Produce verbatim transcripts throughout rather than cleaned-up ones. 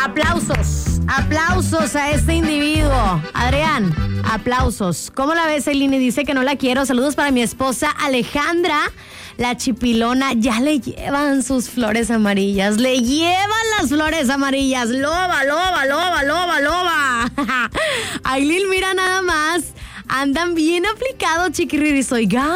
Aplausos, aplausos a este individuo. Adrián, aplausos. ¿Cómo la ves, Eileen? Dice que no la quiero. Saludos para mi esposa Alejandra, la chipilona. Ya le llevan sus flores amarillas. Le llevan las flores amarillas. Loba, loba, loba, loba, loba. Eileen, mira nada más. Andan bien aplicados, chiquirriris. Oigan.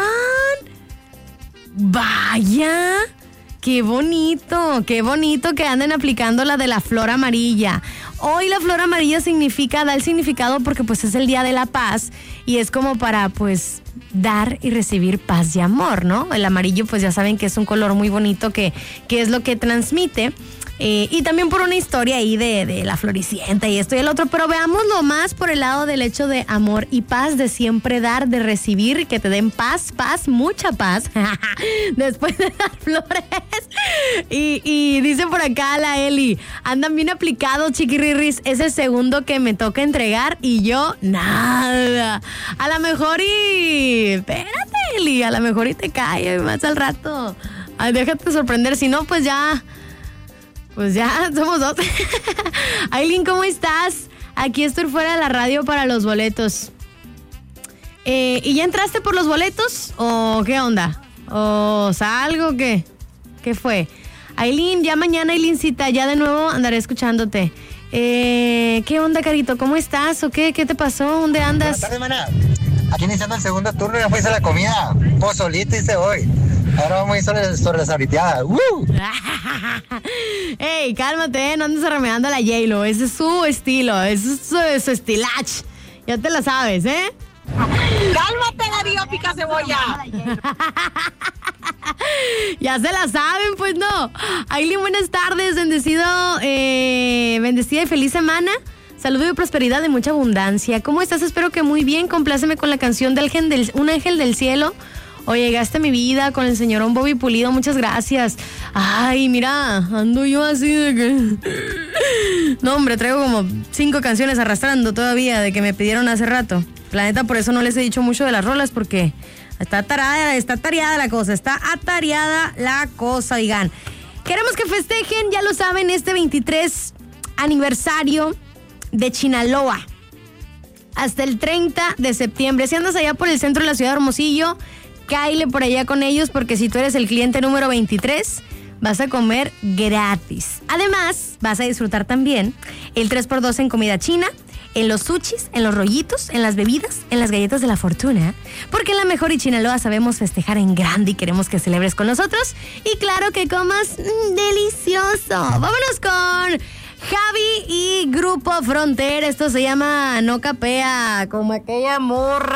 Vaya. Qué bonito, qué bonito que anden aplicando la de la flor amarilla. Hoy la flor amarilla significa, da el significado porque pues es el día de la paz y es como para pues dar y recibir paz y amor, ¿no? El amarillo pues ya saben que es un color muy bonito que, que es lo que transmite. Eh, y también por una historia ahí de, de la floricienta y esto y el otro, pero veámoslo más por el lado del hecho de amor y paz, de siempre dar, de recibir, que te den paz, paz, mucha paz, después de dar flores. Y, y dice por acá la Eli, andan bien aplicados, chiquirrirris, es el segundo que me toca entregar y yo, nada. A lo mejor y... Espérate, Eli, a lo mejor y te cae más al rato. Ay, déjate sorprender, si no, pues ya... Pues ya, somos dos. Eileen, ¿cómo estás? Aquí estoy fuera de la radio para los boletos. Eh, ¿Y ya entraste por los boletos? ¿O qué onda? ¿O salgo o qué? ¿Qué fue? Eileen, ya mañana, Eileencita, ya de nuevo andaré escuchándote. Eh, ¿Qué onda, Carito? ¿Cómo estás? ¿O qué? ¿Qué te pasó? ¿Dónde andas? Buenas tardes, mana. Aquí iniciando el segundo turno, ya fuiste a la comida. Pozolito hice hoy. Ahora vamos a ir sobre, sobre la sabriteada. ¡Uh! Ey, cálmate, ¿eh? No andes arremeando a la J-Lo. Ese es su estilo, ese es su, su estilach. Ya te la sabes, ¿eh? ¡Cálmate, Darío Pica Cebolla! Ya se la saben, pues no. Eileen, buenas tardes, bendecido, eh, bendecida y feliz semana. Saludo y prosperidad y mucha abundancia. ¿Cómo estás? Espero que muy bien. Compláceme con la canción de ángel del, Un Ángel del Cielo. Hoy llegaste a mi vida con el señorón Bobby Pulido, muchas gracias. Ay, mira, ando yo así de que... No, hombre, traigo como cinco canciones arrastrando todavía de que me pidieron hace rato. La neta, por eso no les he dicho mucho de las rolas, porque está tareada, está tareada la cosa, está atareada la cosa, digan. Queremos que festejen, ya lo saben, este veintitrés aniversario de Chinaloa. Hasta el treinta de septiembre. Si andas allá por el centro de la ciudad de Hermosillo, cáile por allá con ellos porque si tú eres el cliente número veintitrés, vas a comer gratis. Además, vas a disfrutar también el tres por dos en comida china, en los sushis, en los rollitos, en las bebidas, en las galletas de la fortuna. Porque en La Mejor y Chinaloa sabemos festejar en grande y queremos que celebres con nosotros. Y claro que comas mmm, delicioso. Vámonos con Javi y Grupo Frontera. Esto se llama No Capea, como aquella morra